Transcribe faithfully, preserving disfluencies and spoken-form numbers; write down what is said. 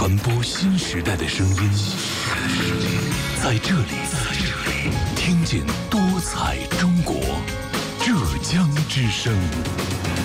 传播新时代的声音，在这里，在这里听见多彩中国，浙江之声。